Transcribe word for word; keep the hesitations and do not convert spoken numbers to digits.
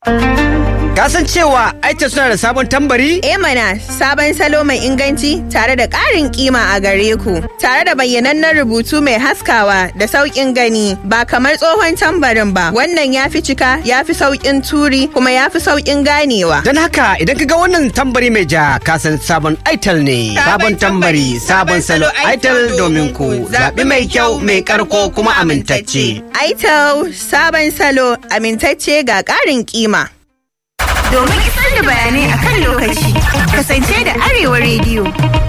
Ka san cewa Itel suna da sabon tambari? Eh mana, sabon salo mai inganci tare da ƙarin kima a gare ku. Tare da bayyanannen rubutu mai haskawa da sauƙin gani, ba kamar tsohon tambarin ba. Wannan ya fi cika, ya fi sauƙin turi, kuma ya fi sauƙin ganewa. Don haka idan ka ga wannan tambari mai ja, ka san sabon Itel ne. Sabon tambari, sabon salo Itel domin ku. Zaɓi mai kyau, mai ƙarko kuma amintacce. Itel, sabon salo, amintacce ga ƙarin kima. Domin isar da bayanai akan lokaci, kasance da Arewa Rediyo.